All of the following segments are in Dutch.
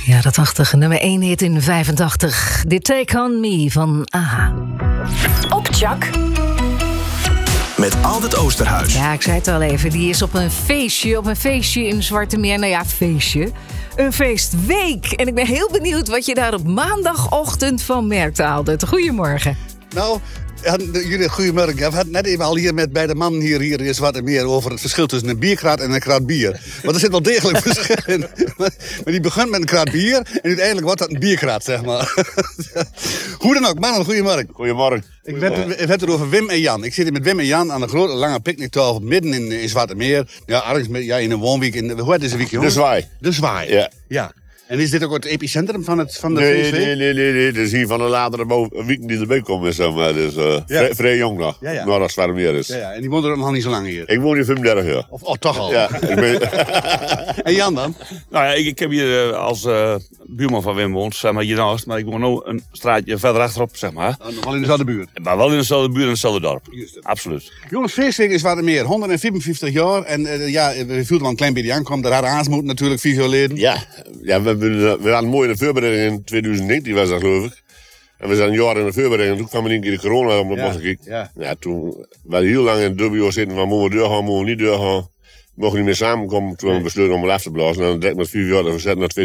Ja, dat 80, nummer 1 hit in 85. The Take On Me van AHA. Op Tjak. Met Aldert Oosterhuis. Ja, ik zei het al even. Die is op een feestje in Zwarte Meer. Nou ja, feestje. Een feestweek. En ik ben heel benieuwd wat je daar op maandagochtend van merkt, Aldert. Goedemorgen. Nou, jullie goedemorgen. We hadden net even al hier met bij de man hier in Zwarte Meer over het verschil tussen een bierkraat en een kraat bier. Want er zit wel degelijk verschil in. Maar die begint met een kraat bier en uiteindelijk wordt dat een bierkraat, zeg maar. Hoe dan ook, mannen, goedemorgen. Goedemorgen. Ik heb het over Wim en Jan. Ik zit hier met Wim en Jan aan een grote lange picknicktafel midden in Zwarte Meer. Ja, ergens in een woonweek. Hoe heet deze week, jongens? De Zwaai. De Zwaai. Ja. En is dit ook het epicentrum van de feestweek? Nee. Dat is hier van de latere weken die erbij komen, zeg maar. Dus vrij jong nog. Ja. Nou, dat Zwarte Meer is. Ja. En die woont er nog niet zo lang hier? Ik woon hier 35 jaar. Oh, toch al? Ja. En Jan dan? Nou ja, ik heb hier als buurman van Wim woont, zeg maar, hiernaast. Maar ik woon nu een straatje verder achterop, zeg maar. Oh, nog wel in dezelfde buurt? Maar wel in dezelfde buurt en hetzelfde dorp. Absoluut. Jongens, feestweek is Zwarte Meer. 155 jaar. En we voelden wel een klein beetje aankomen. De Raad Aansmoet natuurlijk, 4 jaar geleden. Ja, we hadden mooi in de voorbereiding in 2019, was dat geloof ik. En we zijn een jaar in de voorbereiding. Toen kwam er een keer de corona om de bocht gekeken. Ja, toen waren we heel lang in het dubio zitten van moeten we doorgaan, moeten we niet doorgaan. We mochten niet meer samenkomen. Toen hebben we besloten om het af te blazen. En dan direct met 4 jaar dat we zetten naar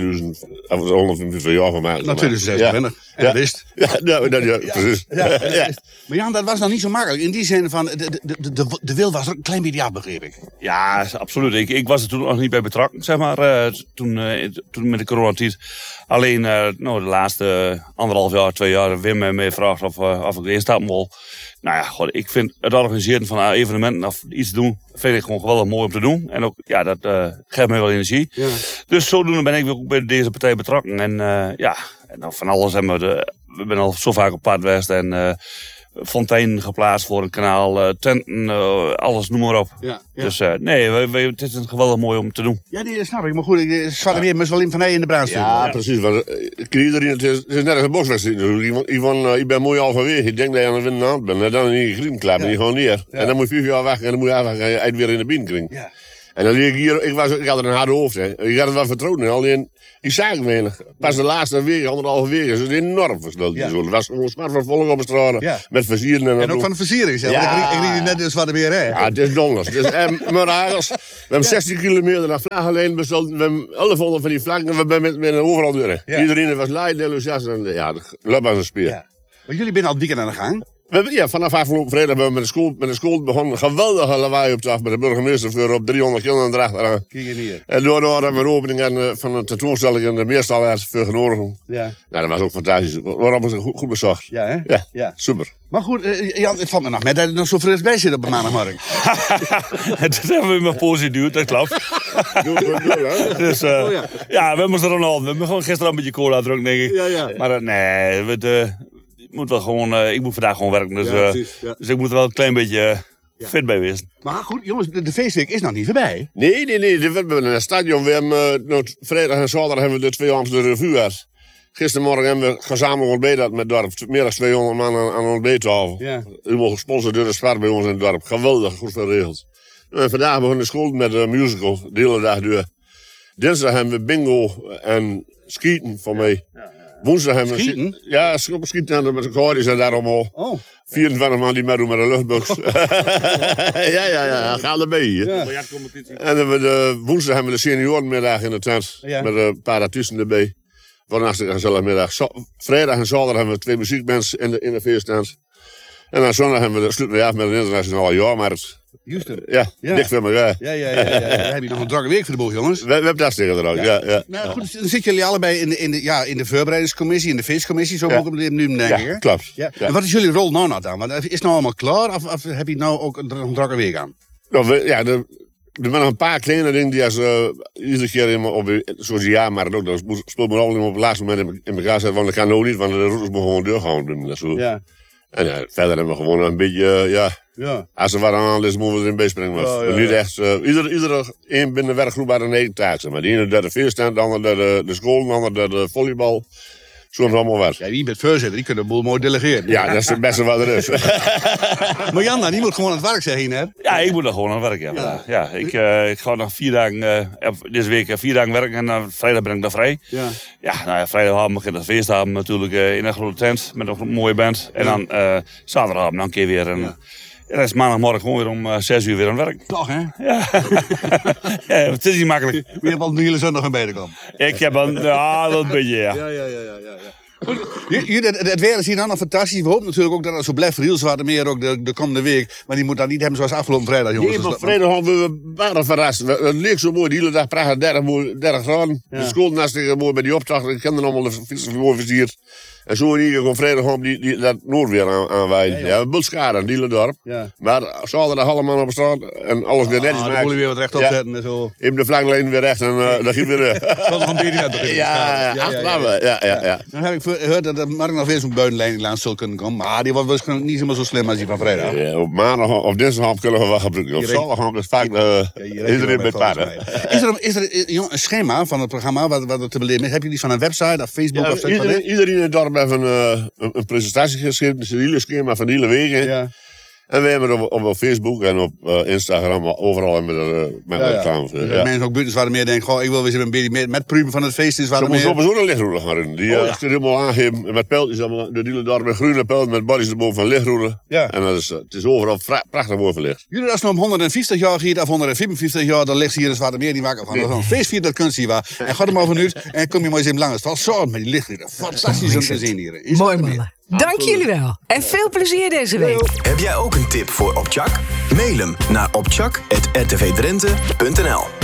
155 jaar van maken. Naar 2026. Ja. En dat is het. Ja, precies. Ja. Maar Jan, dat was nog niet zo makkelijk. In die zin van, de wil was er een klein beetje af, begreep ik. Ja, absoluut. Ik was er toen nog niet bij betrokken, zeg maar. Toen met de coronatijd. Alleen de laatste 1,5 jaar, 2 jaar Wim mij vraagt of ik instappen wil. Nou ja, god, ik vind het organiseren van evenementen of iets doen, vind ik gewoon geweldig mooi om te doen. En ook, ja, dat geeft mij wel energie. Ja. Dus zodoende ben ik ook bij deze partij betrokken. En en van alles hebben we zijn al zo vaak op pad geweest en fontein geplaatst voor een kanaal, tenten, alles, noem maar op. Ja. Dus het is een geweldig mooi om te doen. Ja, die snap ik. Maar goed, Zwarte Meer moest wel in van in de brand sturen. Ja, precies. Want iedereen, het is net als een boswedstrijd. Ik ben mooi halverwege. Ik denk dat je aan de winnende hand bent. En dan in je green klappen en je gewoon neer. Ja. En dan moet je 4 jaar wachten en dan moet je afwachten en je uit weer in de binnenkring. Ja. En dan leer ik hier, ik had er een harde hoofd. Hè. Ik had het wel vertrouwen in. Alleen, ik zag het weinig. Pas de laatste week, 1,5 week, is het enorm versneld. Ja. Het was gewoon smart van volk op de straten. Met versieren en ook van de versiering, zeg. Ja. Ik riep net dus Zwarte Meer, hè? Ja, het is donders. Maar we hebben 16 kilometer naar vlaggenlijnen besteld. We hebben 1100 van die vlaggen en we hebben met overal deuren. Ja. Iedereen was leid, enthousiast en loopt als een speer. Ja. Maar jullie zijn al het weekend aan de gang? Vanaf afgelopen vrijdag hebben we met de school begonnen. Een geweldige lawaai op de af met de burgemeester voor op 300 kinderen erachteraan. Kijk hier. En daardoor hebben we een opening van een tentoonstelling in de Meerstal voor genodigden. Ja. Nou, dat was ook fantastisch. Waarom was het goed bezocht? Ja, hè? Ja, super. Maar goed, Jan, het valt me nog met dat er nog zo fris bij zit op de maandagmorgen. Dat hebben we maar positief, dat klopt. Dus we moesten er nog. We hebben gewoon gisteren een beetje cola drinken, denk ik. Ja. Maar moet wel gewoon, ik moet vandaag gewoon werken, dus ik moet er wel een klein beetje fit bij wezen. Maar goed, jongens, de feestweek is nog niet voorbij. Nee. We hebben een stadion. We hebben vrijdag en zaterdag hebben we de 2 Amsterdamse revue gehad. Gistermorgen hebben we gezamenlijk ontbeten met het dorp. Meer dan 200 man aan een ontbeettafel. Ja. Helemaal gesponsord door de Spar bij ons in het dorp. Geweldig, goed geregeld. En vandaag begonnen de school met een musical, de hele dag door. Dinsdag hebben we bingo en skieten voor mij. Woensdag hebben we schieten? Ja, schieten met de koordjes en daarom al. 24 man die meedoen met een luchtbox. ja, ga erbij. Ja. En woensdag hebben we de seniorenmiddag in de tent. Ja. Met een paar artiesten erbij. Voor een hartstikke gezellige middag. Vrijdag en zaterdag hebben we 2 muziekbands in de feesttent. En dan zondag sluiten we af met een internationale jaarmarkt. Juist. Ja, dik voor elkaar. Ja. Dan heb je nog een drukke week voor de boel, jongens. We hebben dat tegen er ook, ja. Nou goed, dan zitten jullie allebei in de voorbereidingscommissie, in de feestcommissie, zo mogen we het nu denken. Ja, klopt. Ja. En wat is jullie rol nou dan? Want is het nou allemaal klaar of heb je nou ook een drukke week aan? Nou, er zijn nog een paar kleine dingen die als iedere keer zoals de jaarmarkt ook, dan speelt men altijd op het laatste moment in elkaar zetten, want dat kan ook niet, want de routes moeten gewoon doorgaan. Ja. En verder hebben we gewoon een beetje, als er wat aan is, moeten we erin bijspringen. Maar niet echt, iedere een binnen de werkgroep had een eigen taak. Maar de ene deed de feesttent, de ander deed de school, de ander deed de volleybal. soms allemaal wat. Ja, die met voorzitter, die kunnen de boel mooi delegeren. Ja, dat is het beste wat er is. Maar Jan, die moet gewoon aan het werk zeggen, hè? Ja, ik moet nog gewoon aan het werk. Ja. Ik ga nog 4 dagen, deze week 4 dagen werken en vrijdag ben ik dan vrij. Ja, vrijdagavond begint het feestavond natuurlijk in een grote tent met een mooie band. En dan zaterdagavond dan een keer weer. En dan is maandagmorgen gewoon weer om 6 uur weer aan het werk. Toch, hè? Ja. Ja, het is niet makkelijk. Wie hebt al de hele zondag een bijgekomen? Ik heb een, wel een beetje, ja. Ja. Het weer is hier dan nog fantastisch. We hopen natuurlijk ook dat het zo blijft voor Rielswatermeer ook de komende week. Maar die moet dat niet hebben zoals afgelopen vrijdag, jongens. Nee, maar vrijdag we waren verrast. Het leek zo mooi. De hele dag prachtig 30 graden. Ja. De schoolnast mooi bij die opdracht. Ik kende allemaal de fietsen mooi versierd. En zo in gewoon vrijdag dat Noordweer aanwaaien. Ja, Bultschade, Dielendorp. Ja. Maar zaterdag allemaal op de straat en alles weer netjes maken. Dan moet je weer wat rechtop zetten en zo. Even de vlaglijn weer recht en dan ging weer. Dat nog een beetje net beginnen. Ja. Dan heb ik gehoord dat Mark nog weer zo'n buitenlijn langs zal kunnen komen. Maar die wordt waarschijnlijk niet helemaal zo slim als die van vrijdag. Ja, op maandag of dinsdag kunnen we wel gebruiken. Op zondag is vaak iedereen met paarden. Is er een schema van het programma wat er te beleven is? Heb je die van een website of Facebook of zo? Iedereen in het dorp heeft een presentatie geschreven. Het is een hele schema van de hele weken. Ja. En we hebben het op Facebook en op Instagram overal met reclame. Mensen ook buiten waar meer denken, ik wil weer een beetje met pruimen van het feest. Ze moeten sowieso een lichtroeder gaan doen. Die is er helemaal aangegeven met pijltjes. De Dielendorp met groene pijl met bodies erboven van lichtroeder. Ja. En het is overal prachtig mooi verlicht. Jullie als nog om 150 jaar hier of 155 jaar, dan ligt hier een Zwaardermeer die maken van een feestvier dat kunst hier waar. En ga er maar vanuit en kom je maar eens in langs. Het valt zo met die lichtroeder. Fantastisch om te zien hier. Mooi mannen. Dank jullie wel. En veel plezier deze week. Heb jij ook een tip voor Opchak? Mail hem naar opchak@rtvdrenthe.nl